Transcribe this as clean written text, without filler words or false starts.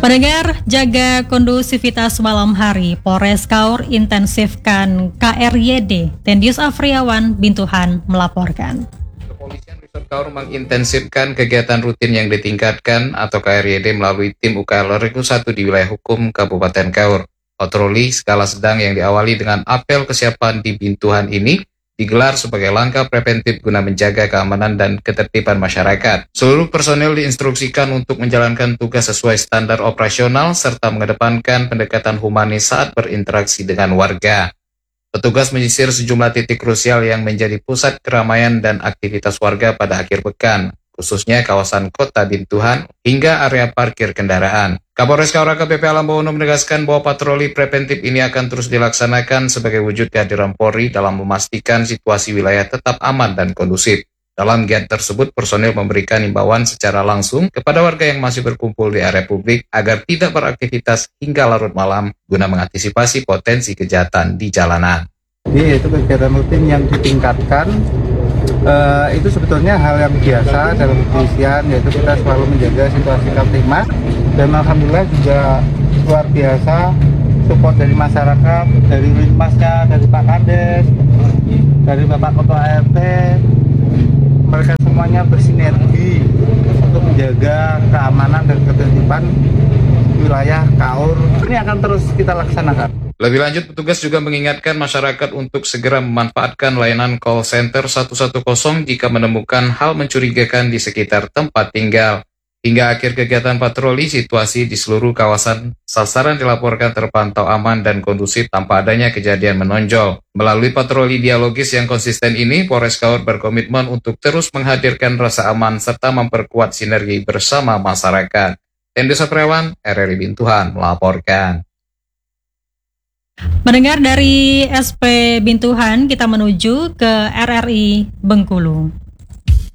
Pendengar, jaga kondusivitas malam hari. Polres Kaur intensifkan KRYD. Tendius Afriawan Bintuhan melaporkan. Kepolisian Resort Kaur mengintensifkan kegiatan rutin yang ditingkatkan atau KRYD melalui tim UKL Regu 1 di wilayah hukum Kabupaten Kaur. Patroli skala sedang yang diawali dengan apel kesiapan di Bintuhan ini digelar sebagai langkah preventif guna menjaga keamanan dan ketertiban masyarakat. Seluruh personel diinstruksikan untuk menjalankan tugas sesuai standar operasional serta mengedepankan pendekatan humanis saat berinteraksi dengan warga. Petugas menyisir sejumlah titik krusial yang menjadi pusat keramaian dan aktivitas warga pada akhir pekan, khususnya kawasan Kota Bintuhan hingga area parkir kendaraan. Kapolres Kaur AKBP Alam Bowono menegaskan bahwa patroli preventif ini akan terus dilaksanakan sebagai wujud kehadiran Polri dalam memastikan situasi wilayah tetap aman dan kondusif. Dalam giat tersebut, personil memberikan imbauan secara langsung kepada warga yang masih berkumpul di area publik agar tidak beraktivitas hingga larut malam guna mengantisipasi potensi kejahatan di jalanan. Jadi itu kegiatan rutin yang ditingkatkan, itu sebetulnya hal yang biasa dalam kepolisian, yaitu kita selalu menjaga situasi kamtipmas, dan alhamdulillah juga luar biasa support dari masyarakat, dari Linmasnya, dari Pak Kades, dari Bapak Ketua ART. Mereka semuanya bersinergi untuk menjaga keamanan dan ketertiban wilayah Kaur. Ini akan terus kita laksanakan. Lebih lanjut, petugas juga mengingatkan masyarakat untuk segera memanfaatkan layanan call center 110 jika menemukan hal mencurigakan di sekitar tempat tinggal. Hingga akhir kegiatan patroli, situasi di seluruh kawasan sasaran dilaporkan terpantau aman dan kondusif tanpa adanya kejadian menonjol. Melalui patroli dialogis yang konsisten ini, Polres Kaur berkomitmen untuk terus menghadirkan rasa aman serta memperkuat sinergi bersama masyarakat. Tendius Afriawan, RRI Bintuhan melaporkan. Mendengar dari SP Bintuhan, kita menuju ke RRI Bengkulu.